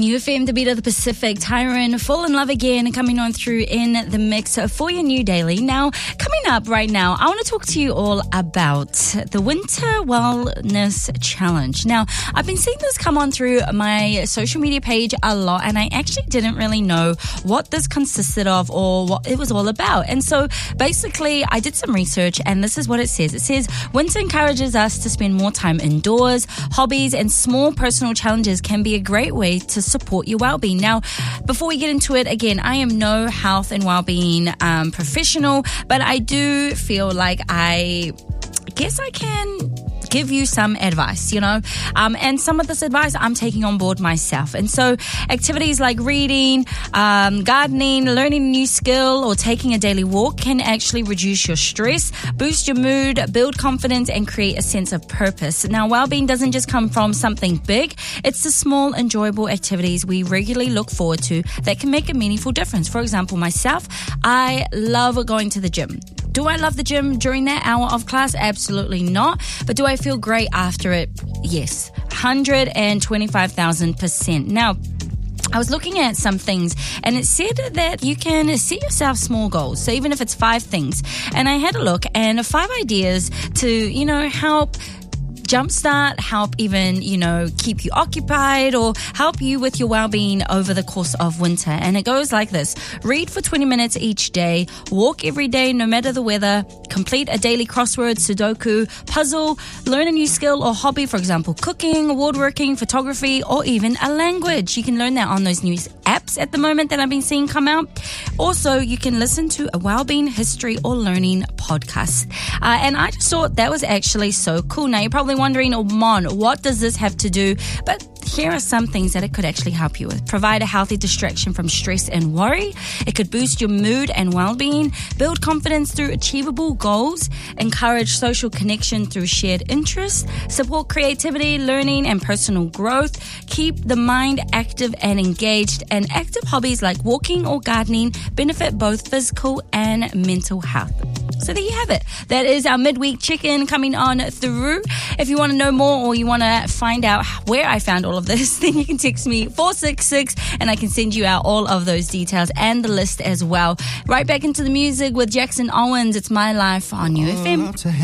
UFM, the beat of the Pacific. Tyron, Fall in Love Again, coming on through in the mix for your new daily. Now, coming up right now, I want to talk to you all about the Winter Wellness Challenge. Now, I've been seeing this come on through my social media page a lot, and I actually didn't really know what this consisted of or what it was all about. And so, basically, I did some research, and this is what it says. It says, winter encourages us to spend more time indoors. Hobbies and small personal challenges can be a great way to support your well-being. Now, before we get into it, again, I am no health and well-being professional, but I do feel like I guess I can give you some advice, and some of this advice I'm taking on board myself. And so activities like reading, gardening, learning a new skill, or taking a daily walk can actually reduce your stress, boost your mood, build confidence, and create a sense of purpose. Now, well-being doesn't just come from something big. It's the small, enjoyable activities we regularly look forward to that can make a meaningful difference. For example, myself, I love going to the gym. Do I love the gym during that hour of class? Absolutely not. But do I feel great after it? Yes, 125,000%. Now, I was looking at some things, and it said that you can set yourself small goals. So even if it's 5 things. And I had a look, and 5 ideas to, help jumpstart, help even, keep you occupied or help you with your well-being over the course of winter. And it goes like this. Read for 20 minutes each day, walk every day no matter the weather, complete a daily crossword, Sudoku, puzzle, learn a new skill or hobby, for example, cooking, woodworking, photography, or even a language. You can learn that on those new apps at the moment that I've been seeing come out. Also, you can listen to a well-being, history, or learning podcast. And I just thought that was actually so cool. Now, you're probably wondering, oh, Mon, what does this have to do? But here are some things that it could actually help you with. Provide a healthy distraction from stress and worry. It could boost your mood and well-being, build confidence through achievable goals, encourage social connection through shared interests, support creativity, learning, and personal growth, keep the mind active and engaged, and active hobbies like walking or gardening benefit both physical and mental health. So there you have it. That is our midweek check-in coming on through. If you want to know more or you want to find out where I found all of this, then you can text me 466 and I can send you out all of those details and the list as well. Right back into the music with Jackson Owens. It's My Life on UFM.